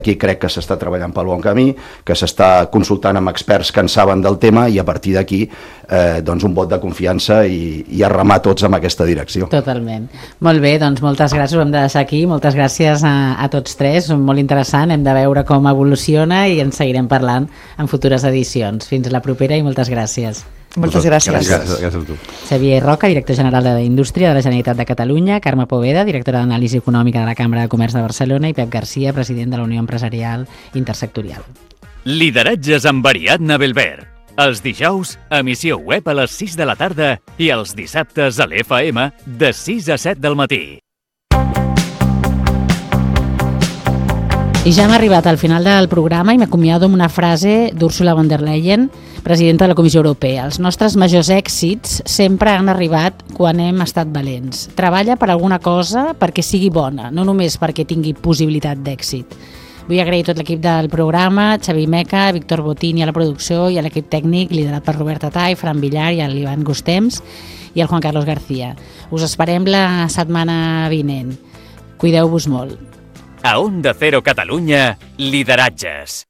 Aquí crec que s'està treballant pel bon camí, que s'està consultant amb experts que en saben del tema i a partir d'aquí doncs un vot de confiança i a remar tots en aquesta direcció. Totalment. Molt bé, doncs moltes gràcies, ho hem de deixar aquí. Moltes gràcies a tots tres, molt interessant, hem de veure com evoluciona i en seguirem parlant en futures edicions. Fins la propera i moltes gràcies. Moltes gràcies. Gràcies a tu. Xavier Roca, director general d'Indústria de la Generalitat de Catalunya, Carme Poveda, directora d'Anàlisi Econòmica de la Cambra de Comerç de Barcelona i Pep Garcia, president de la Unió Empresarial Intersectorial. Lideratges amb Ariadna Belver. Els dijous, emissió web a les 6 de la tarda i els dissabtes a l'FM de 6 a 7 del matí. I ja hem arribat al final del programa i m'acomiado amb una frase d'Ursula von der Leyen, presidenta de la Comissió Europea. Els nostres majors èxits sempre han arribat quan hem estat valents. Treballa per alguna cosa perquè sigui bona, no només perquè tingui possibilitat d'èxit. Vull agrair tot l'equip del programa, Xavi Meca, Víctor Botini a la producció i a l'equip tècnic liderat per Robert Atay, Fran Villar i l'Ivan Gustems i el Juan Carlos García. Us esperem la setmana vinent. Cuideu-vos molt. A Onda Cero Catalunya, lideratges.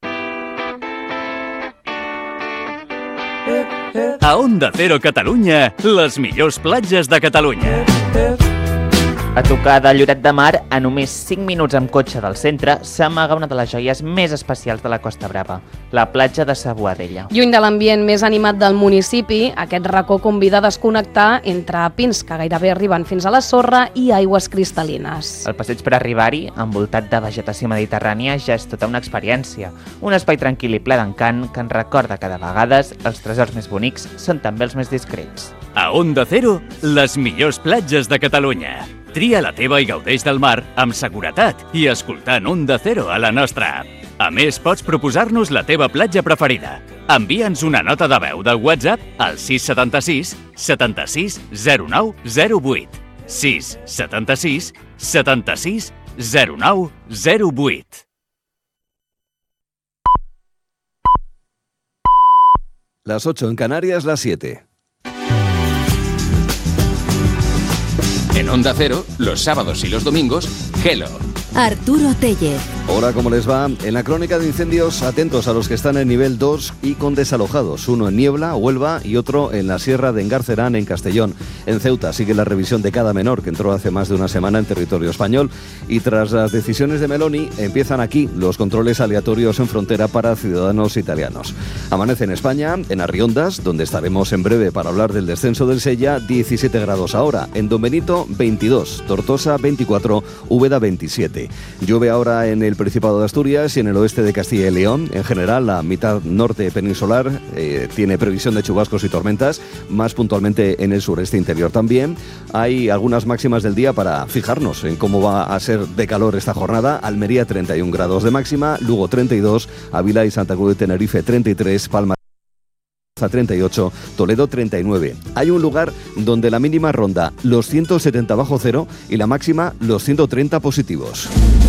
A Onda Cero Catalunya, les millors platges de Catalunya. A tocar de Lloret de Mar, a només 5 minuts amb cotxe del centre, s'amaga una de les joies més especials de la Costa Brava, la platja de Sa Boadella. Lluny de l'ambient més animat del municipi, aquest racó convida a desconnectar entre pins que gairebé arriben fins a la sorra i aigües cristal·lines. El passeig per arribar-hi, envoltat de vegetació mediterrània, ja és tota una experiència. Un espai tranquil i ple d'encant que ens recorda que de vegades els tresors més bonics són també els més discrets. A Onda Cero, les millors platges de Catalunya. Tria la teva i gaudeix del mar amb seguretat i escoltant Onda Cero a la nostra app. A més, pots proposar-nos la teva platja preferida. Envia'ns una nota de veu de WhatsApp al 676 76 09 08. 676 76 09 08. Las 8 en Canarias, las 7. En Onda Cero, los sábados y los domingos, Hello. Arturo Tellez. Hola, ¿cómo les va? En la crónica de incendios, atentos a los que están en nivel 2 y con desalojados. Uno en Niebla, Huelva, y otro en la Sierra de Engarcerán, en Castellón. En Ceuta sigue la revisión de cada menor que entró hace más de una semana en territorio español. Y tras las decisiones de Meloni, empiezan aquí los controles aleatorios en frontera para ciudadanos italianos. Amanece en España, en Arriondas, donde estaremos en breve para hablar del descenso del Sella, 17 grados ahora. En Don Benito, 22. Tortosa, 24. Úbeda, 27. Llueve ahora en el Principado de Asturias y en el oeste de Castilla y León. En general, la mitad norte peninsular tiene previsión de chubascos y tormentas, más puntualmente en el sureste interior también. Hay algunas máximas del día para fijarnos en cómo va a ser de calor esta jornada. Almería, 31 grados de máxima, Lugo, 32, Ávila y Santa Cruz de Tenerife, 33, Palma 38, Toledo 39. Hay un lugar donde la mínima ronda los 170 bajo cero y la máxima los 130 positivos.